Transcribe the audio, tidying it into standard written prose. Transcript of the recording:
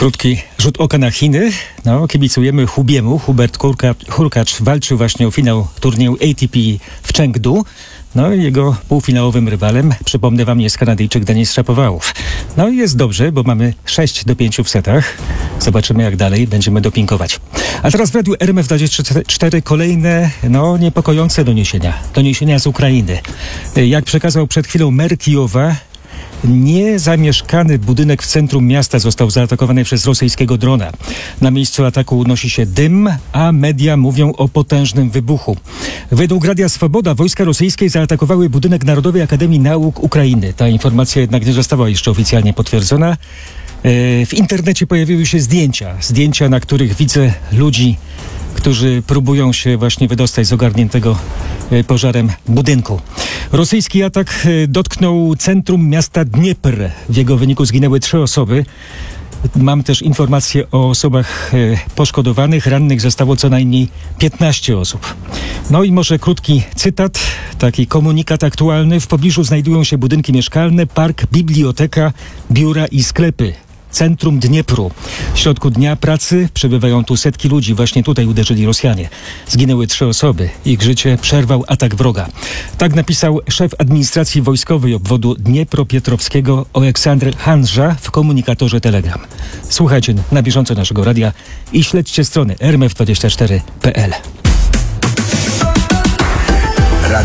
Krótki rzut oka na Chiny. Kibicujemy Hubiemu. Hubert Hurkacz walczył właśnie o finał turnieju ATP w Chengdu. Jego półfinałowym rywalem, przypomnę wam, jest Kanadyjczyk Denis Shapovalov. I jest dobrze, bo mamy 6-5 w setach. Zobaczymy, jak dalej będziemy dopingować. A teraz w radiu RMF24 kolejne, niepokojące doniesienia. Doniesienia z Ukrainy. Jak przekazał przed chwilą mer Kijowa, niezamieszkany budynek w centrum miasta został zaatakowany przez rosyjskiego drona. Na miejscu ataku unosi się dym, a media mówią o potężnym wybuchu. Według Radia Swoboda wojska rosyjskie zaatakowały budynek Narodowej Akademii Nauk Ukrainy. Ta informacja jednak nie została jeszcze oficjalnie potwierdzona. W internecie pojawiły się zdjęcia, na których widzę ludzi, którzy próbują się właśnie wydostać z ogarniętego pożarem budynku. Rosyjski atak dotknął centrum miasta Dniepr. W jego wyniku zginęły 3 osoby. Mam też informacje o osobach poszkodowanych. Rannych zostało co najmniej 15 osób. I może krótki cytat, taki komunikat aktualny. W pobliżu znajdują się budynki mieszkalne, park, biblioteka, biura i sklepy. Centrum Dniepru. W środku dnia pracy przebywają tu setki ludzi. Właśnie tutaj uderzyli Rosjanie. Zginęły 3 osoby. Ich życie przerwał atak wroga. Tak napisał szef administracji wojskowej obwodu Dniepropietrowskiego Oleksandr Hanża w komunikatorze Telegram. Słuchajcie na bieżąco naszego radia i śledźcie strony rmf24.pl.